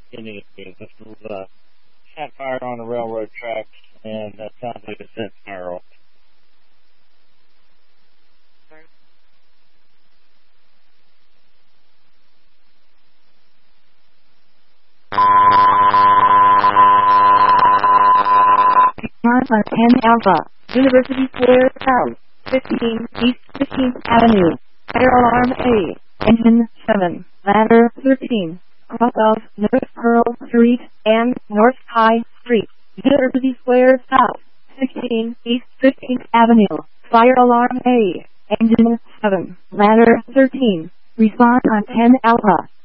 Indian. This was set fire on the railroad tracks, and that sounds like a set fire off. Alpha 10 Alpha, University Square South, 15 East 15th Avenue, fire alarm A, engine 7, ladder 13, cross of North Pearl Street and North High Street, University Square South, 16 East 15th Avenue, fire alarm A, engine 7, ladder 13, respond on 10 Alpha.